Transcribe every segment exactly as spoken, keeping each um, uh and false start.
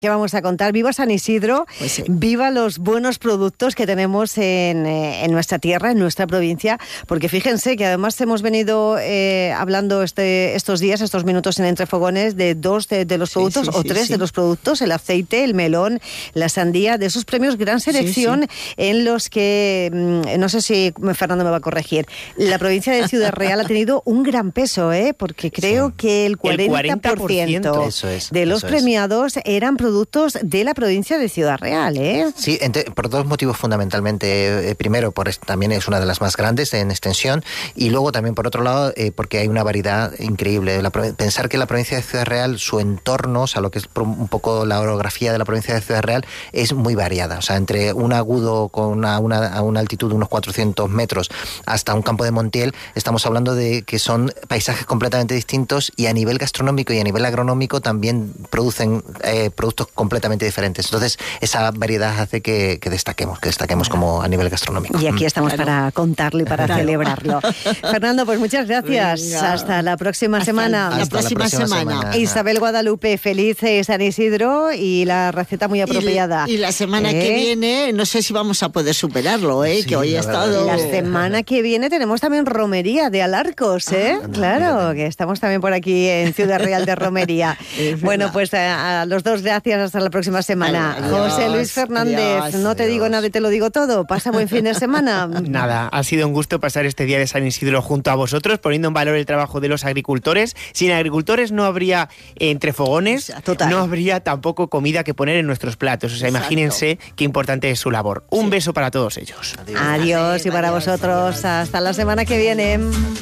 ¿Qué vamos a contar? ¡Viva San Isidro! Pues sí. ¡Viva los buenos productos que tenemos en, eh, en nuestra tierra, en nuestra provincia! Porque fíjense que además hemos venido eh, hablando este, estos días, estos minutos en Entre Fogones, de dos de, de los Sí, productos sí, o sí, tres sí. de los productos, el aceite, el melón, la sandía, de esos premios Gran Selección, Sí, sí. en los que, mmm, no sé si Fernando me va a corregir, la provincia de Ciudad Real ha tenido un gran peso, ¿eh? Porque creo Sí. que el cuarenta por ciento, El cuarenta por ciento. de Eso es, los eso es. premiados eran productos de la provincia de Ciudad Real, ¿eh? Sí, entre, por dos motivos fundamentalmente. Eh, primero, por también es una de las más grandes en extensión, y luego también por otro lado, eh, porque hay una variedad increíble. La, pensar que la provincia de Ciudad Real, su entorno, o sea, lo que es un poco la orografía de la provincia de Ciudad Real, es muy variada. O sea, entre un agudo con una, una, a una altitud de unos cuatrocientos metros hasta un campo de Montiel, estamos hablando de que son paisajes completamente distintos, y a nivel gastronómico y a nivel agronómico también producen eh, productos completamente diferentes. Entonces, esa variedad hace que, que destaquemos, que destaquemos como a nivel gastronómico. Y aquí estamos Claro. para contarlo y para Claro. celebrarlo. Fernando, pues muchas gracias. Venga. Hasta la próxima Hasta semana. la Hasta próxima semana. Isabel Guadalupe, feliz eh, San Isidro, y la receta muy apropiada. Y, y la semana ¿Eh? que viene, no sé si vamos a poder superarlo, ¿eh? Sí, que hoy la ha verdad. estado... La semana que viene tenemos también romería de Alarcos, ¿eh? Ah, claro, fíjate. que estamos también por aquí en Ciudad Real de Romería. Es Bueno, verdad. pues a, a los dos gracias, hasta la próxima semana. Adiós, José Luis Fernández, adiós, no te digo adiós. nada y te lo digo todo. Pasa buen fin de semana. Nada, ha sido un gusto pasar este día de San Isidro junto a vosotros, poniendo en valor el trabajo de los agricultores. Sin agricultores no habría Entre Fogones, Total. no habría tampoco comida que poner en nuestros platos. O sea, Exacto. imagínense qué importante es su labor. Un beso para todos ellos. Adiós, y para Adiós. vosotros, hasta la semana que viene.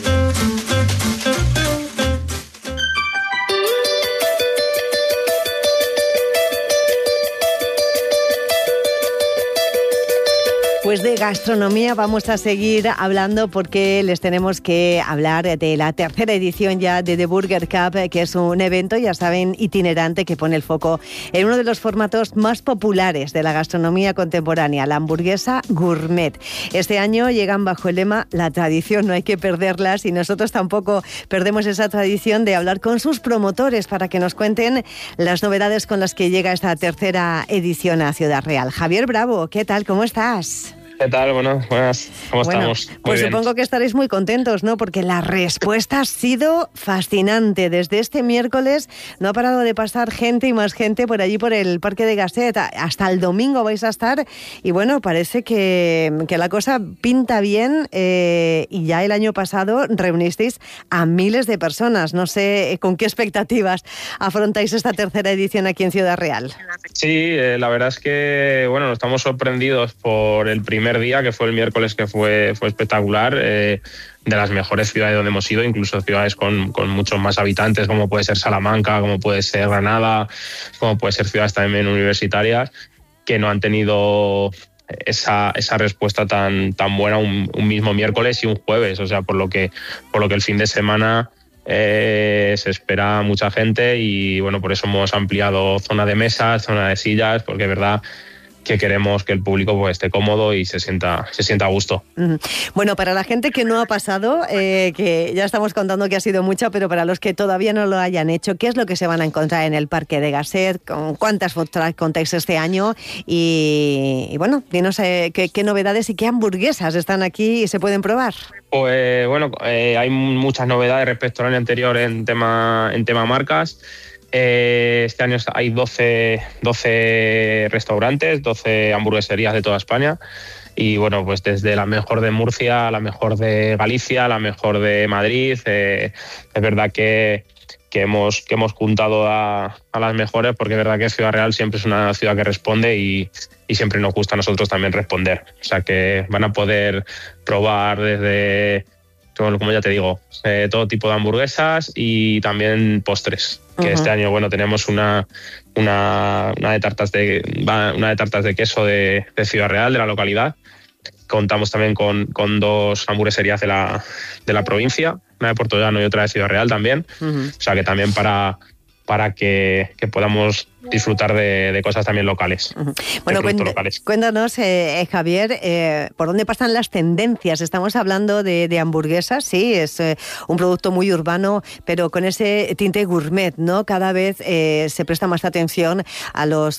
Pues de gastronomía vamos a seguir hablando, porque les tenemos que hablar de la tercera edición ya de The Burger Cup, que es un evento, ya saben, itinerante, que pone el foco en uno de los formatos más populares de la gastronomía contemporánea, la hamburguesa gourmet. Este año llegan bajo el lema "La tradición no hay que perderlas", y nosotros tampoco perdemos esa tradición de hablar con sus promotores para que nos cuenten las novedades con las que llega esta tercera edición a Ciudad Real. Javier Bravo, ¿qué tal? ¿Cómo estás? ¿Qué tal? Bueno, buenas. ¿Cómo Bueno, estamos? Muy pues bien. supongo que estaréis muy contentos, ¿no? Porque la respuesta ha sido fascinante. Desde este miércoles no ha parado de pasar gente y más gente por allí, por el Parque de Gasset. Hasta el domingo vais a estar, y bueno, parece que, que la cosa pinta bien, eh, y ya el año pasado reunisteis a miles de personas. No sé con qué expectativas afrontáis esta tercera edición aquí en Ciudad Real. Sí, eh, la verdad es que bueno, estamos sorprendidos por el primer día, que fue el miércoles, que fue, fue espectacular. Eh, de las mejores ciudades donde hemos ido, incluso ciudades con, con muchos más habitantes, como puede ser Salamanca, como puede ser Granada, como puede ser ciudades también universitarias, que no han tenido esa, esa respuesta tan, tan buena un, un mismo miércoles y un jueves. O sea, por lo que, por lo que el fin de semana eh, se espera mucha gente, y bueno, por eso hemos ampliado zona de mesas, zona de sillas, porque es verdad que queremos que el público pues esté cómodo y se sienta, se sienta a gusto. Bueno, para la gente que no ha pasado, eh, que ya estamos contando que ha sido mucha, pero para los que todavía no lo hayan hecho, ¿qué es lo que se van a encontrar en el Parque de Gasset? ¿Con cuántas food trucks contáis este año? Y, y bueno, dinos eh, qué, qué novedades y qué hamburguesas están aquí y se pueden probar. Pues bueno, eh, hay muchas novedades respecto al año anterior en tema, en tema marcas. Eh, este año hay doce, doce restaurantes, doce hamburgueserías de toda España, y bueno, pues desde la mejor de Murcia, la mejor de Galicia, la mejor de Madrid. Eh, es verdad que, que, hemos, que hemos juntado a, a las mejores, porque es verdad que Ciudad Real siempre es una ciudad que responde, y, y siempre nos gusta a nosotros también responder. O sea que van a poder probar desde, como ya te digo, eh, todo tipo de hamburguesas y también postres. Que Uh-huh. este año, bueno, tenemos una, una, una, de tartas de, una de tartas de queso de, de Ciudad Real, de la localidad. Contamos también con, con dos hamburgueserías de la, de la provincia, una de Puerto Llano y otra de Ciudad Real también. Uh-huh. O sea que también para, para que, que podamos disfrutar de, de cosas también locales. Uh-huh. Bueno, cuént- locales. cuéntanos, eh, Javier, eh, ¿por dónde pasan las tendencias? Estamos hablando de, de hamburguesas, sí, es eh, un producto muy urbano, pero con ese tinte gourmet, ¿no? Cada vez eh, se presta más atención a los